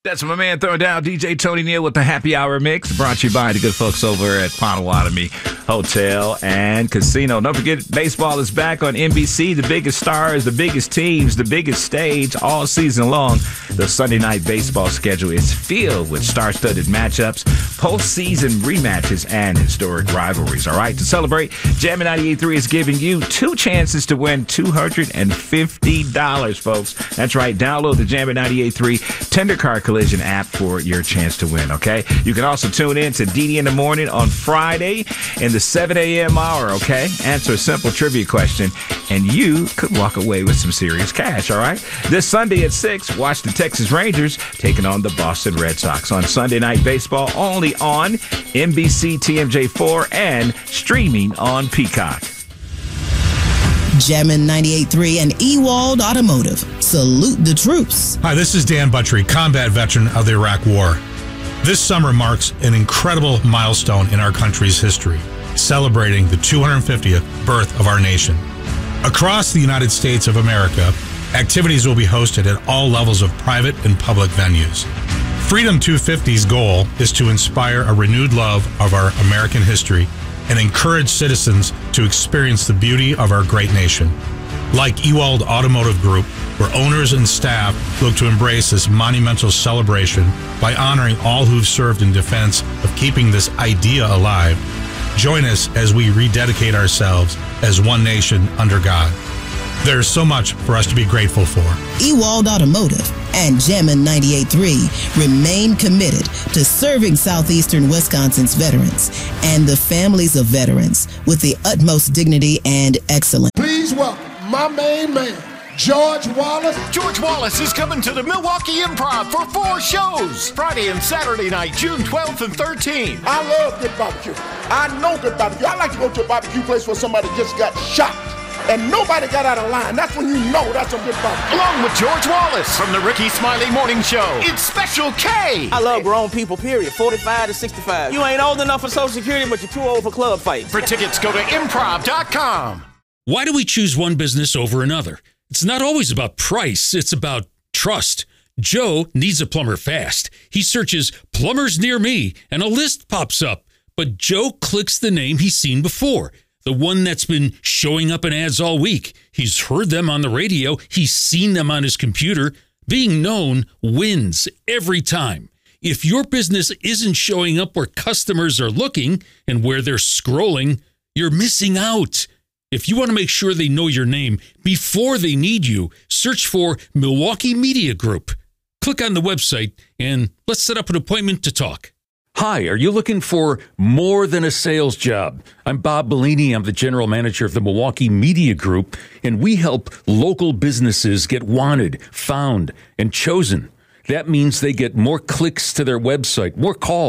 That's my man throwing down DJ Tony Neal with the Happy Hour Mix, brought to you by the good folks over at Potawatomi Hotel and Casino. Don't forget, baseball is back on NBC. The biggest stars, the biggest teams, the biggest stage all season long. The Sunday night baseball schedule is filled with star-studded matchups, postseason rematches, and historic rivalries. All right, to celebrate, Jammin' 98.3 is giving you 2 chances to win $250, folks. That's right. Download the Jammin' 98.3 Tender Car Collision app for your chance to win, okay? You can also tune in to DD in the Morning on Friday in the 7 a.m. hour, okay? Answer a simple trivia question, and you could walk away with some serious cash, all right? This Sunday at 6, watch the Texas Rangers taking on the Boston Red Sox on Sunday Night Baseball, only on NBC TMJ4 and streaming on Peacock. Jammin' 98.3 and Ewald Automotive. Salute the troops. Hi, this is Dan Buttrey, combat veteran of the Iraq War. This summer marks an incredible milestone in our country's history, celebrating the 250th birth of our nation. Across the United States of America, activities will be hosted at all levels of private and public venues. Freedom 250's goal is to inspire a renewed love of our American history and encourage citizens to experience the beauty of our great nation. Like Ewald Automotive Group, where owners and staff look to embrace this monumental celebration by honoring all who've served in defense of keeping this idea alive, join us as we rededicate ourselves as one nation under God. There's so much for us to be grateful for. Ewald Automotive and Jammin' 98.3 remain committed to serving southeastern Wisconsin's veterans and the families of veterans with the utmost dignity and excellence. Please welcome my main man, George Wallace. George Wallace is coming to the Milwaukee Improv for 4 shows. Friday and Saturday night, June 12th and 13th. I love good barbecue. I know good barbecue. I like to go to a barbecue place where somebody just got shot and nobody got out of line. That's when you know that's a good barbecue. Along with George Wallace from the Ricky Smiley Morning Show, it's Special K. I love grown people, period. 45 to 65. You ain't old enough for Social Security, but you're too old for club fights. For tickets, go to improv.com. Why do we choose one business over another? It's not always about price. It's about trust. Joe needs a plumber fast. He searches plumbers near me and a list pops up. But Joe clicks the name he's seen before, the one that's been showing up in ads all week. He's heard them on the radio. He's seen them on his computer. Being known wins every time. If your business isn't showing up where customers are looking and where they're scrolling, you're missing out. If you want to make sure they know your name before they need you, search for Milwaukee Media Group. Click on the website and let's set up an appointment to talk. Hi, are you looking for more than a sales job? I'm Bob Bellini. I'm the general manager of the Milwaukee Media Group, and we help local businesses get wanted, found, and chosen. That means they get more clicks to their website, more calls.